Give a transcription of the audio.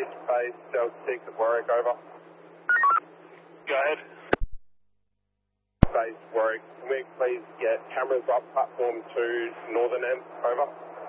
Base, Delta 6 at Warwick, over. Go ahead. Base, Warwick. Can we please get cameras up platform 2, northern end, over?